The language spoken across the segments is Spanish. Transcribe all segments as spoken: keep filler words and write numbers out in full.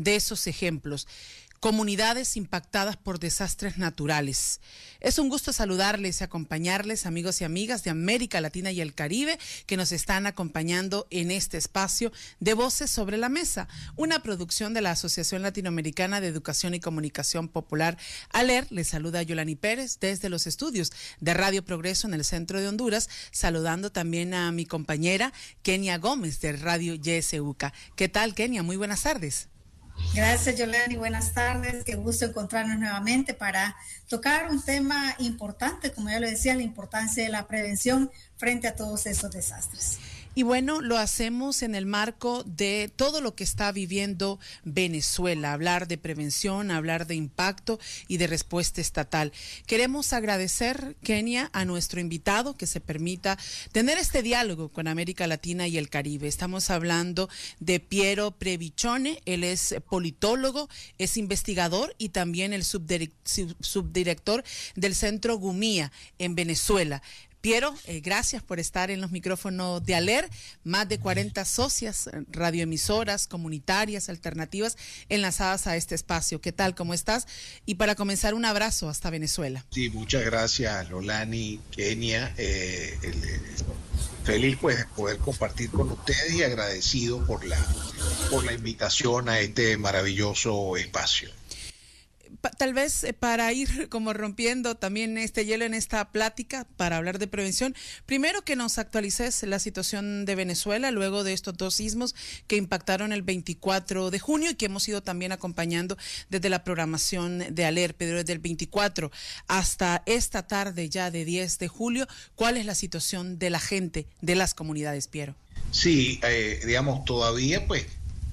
de esos ejemplos. Comunidades impactadas por desastres naturales. Es un gusto saludarles y acompañarles, amigos y amigas de América Latina y el Caribe, que nos están acompañando en este espacio de Voces sobre la Mesa, una producción de la Asociación Latinoamericana de Educación y Comunicación Popular, ALER. Les saluda Yolani Pérez desde los estudios de Radio Progreso en el centro de Honduras, saludando también a mi compañera Kenia Gómez de Radio Y S U C A. ¿Qué tal, Kenia? Muy buenas tardes. Gracias, Yolani. Buenas tardes. Qué gusto encontrarnos nuevamente para tocar un tema importante, como ya lo decía, la importancia de la prevención frente a todos esos desastres. Y bueno, lo hacemos en el marco de todo lo que está viviendo Venezuela, hablar de prevención, hablar de impacto y de respuesta estatal. Queremos agradecer, Kenia, a nuestro invitado que se permita tener este diálogo con América Latina y el Caribe. Estamos hablando de Piero Previcione. Él es politólogo, es investigador y también el subdirect- subdirector del Centro Gumía en Venezuela. Piero, eh, gracias por estar en los micrófonos de ALER, más de cuarenta socias, radioemisoras, comunitarias, alternativas, enlazadas a este espacio. ¿Qué tal? ¿Cómo estás? Y para comenzar, un abrazo hasta Venezuela. Sí, muchas gracias, Lolani, Kenia. Eh, el, el, feliz pues de poder compartir con ustedes y agradecido por la, por la invitación a este maravilloso espacio. Tal vez para ir como rompiendo también este hielo en esta plática para hablar de prevención, primero que nos actualices la situación de Venezuela luego de estos dos sismos que impactaron el veinticuatro de junio y que hemos ido también acompañando desde la programación de ALER, pero desde el veinticuatro hasta esta tarde ya de diez de julio, ¿cuál es la situación de la gente, de las comunidades, Piero? Sí, eh, digamos, todavía pues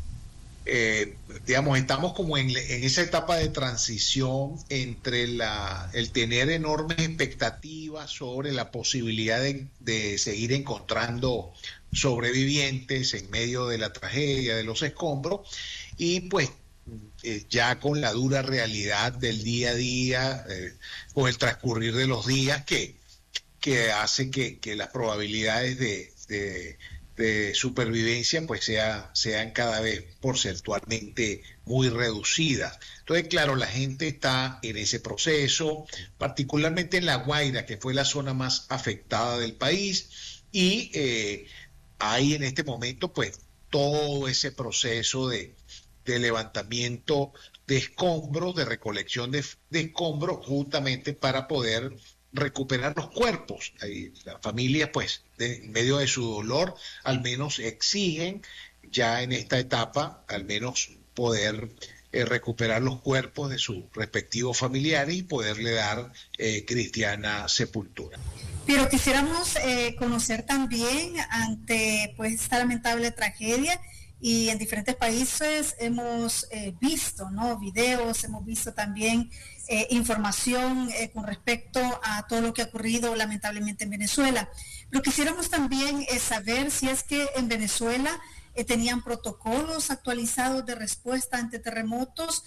Eh, digamos, estamos como en, en esa etapa de transición entre la, el tener enormes expectativas sobre la posibilidad de, de seguir encontrando sobrevivientes en medio de la tragedia, de los escombros, y pues eh, ya con la dura realidad del día a día, eh, con el transcurrir de los días que, que hace que, que las probabilidades de, de de supervivencia pues sea, sean cada vez porcentualmente muy reducidas. Entonces, claro, la gente está en ese proceso, particularmente en La Guaira, que fue la zona más afectada del país, y eh, hay en este momento pues todo ese proceso de, de levantamiento de escombros, de recolección de, de escombros, justamente para poder recuperar los cuerpos. La familia, pues, de, en medio de su dolor, al menos exigen ya en esta etapa, al menos poder eh, recuperar los cuerpos de sus respectivos familiares y poderle dar eh, cristiana sepultura. Pero quisiéramos eh, conocer también, ante pues esta lamentable tragedia, y en diferentes países hemos eh, visto, ¿no?, videos, hemos visto también eh, información eh, con respecto a todo lo que ha ocurrido lamentablemente en Venezuela. Pero quisiéramos también eh, saber si es que en Venezuela eh, tenían protocolos actualizados de respuesta ante terremotos,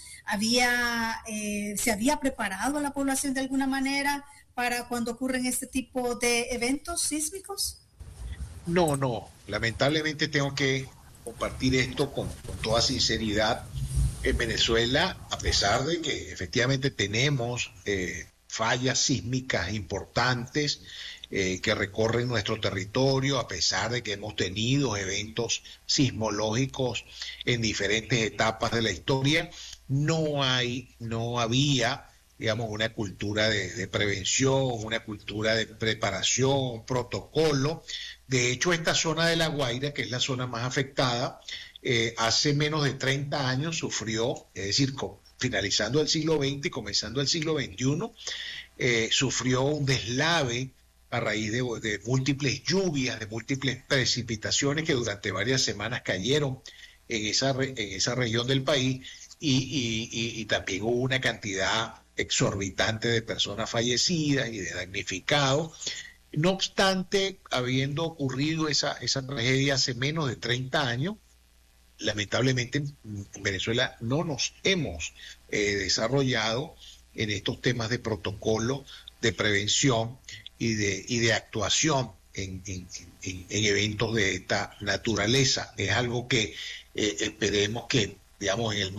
había, eh, se había preparado a la población de alguna manera para cuando ocurren este tipo de eventos sísmicos. No, no, lamentablemente tengo que compartir esto con, con toda sinceridad. En Venezuela, a pesar de que efectivamente tenemos eh, fallas sísmicas importantes eh, que recorren nuestro territorio, a pesar de que hemos tenido eventos sismológicos en diferentes etapas de la historia, no hay, no había, digamos, una cultura de, de prevención, una cultura de preparación, protocolo. De hecho, esta zona de La Guaira, que es la zona más afectada, eh, hace menos de treinta años sufrió, es decir, con, finalizando el siglo veinte y comenzando el siglo veintiuno, eh, sufrió un deslave a raíz de, de múltiples lluvias, de múltiples precipitaciones que durante varias semanas cayeron en esa, en esa región del país, y, y, y, y también hubo una cantidad exorbitante de personas fallecidas y de damnificados. No obstante, habiendo ocurrido esa, esa tragedia hace menos de treinta años, lamentablemente en Venezuela no nos hemos eh, desarrollado en estos temas de protocolo, de prevención y de, y de actuación en, en, en, en eventos de esta naturaleza. Es algo que eh, esperemos que, digamos, en el